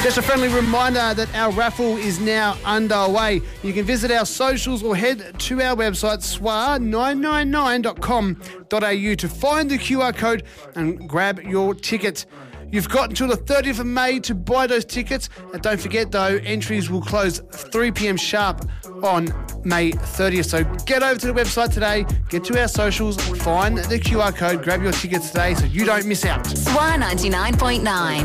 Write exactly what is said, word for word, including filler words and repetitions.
Just a friendly reminder that our raffle is now underway. You can visit our socials or head to our website, S W A nine nine nine dot com dot a u, to find the Q R code and grab your ticket. You've got until the thirtieth of May to buy those tickets. And don't forget, though, entries will close three p.m. sharp on May thirtieth. So get over to the website today, get to our socials, find the Q R code, grab your tickets today so you don't miss out. S W A ninety-nine point nine.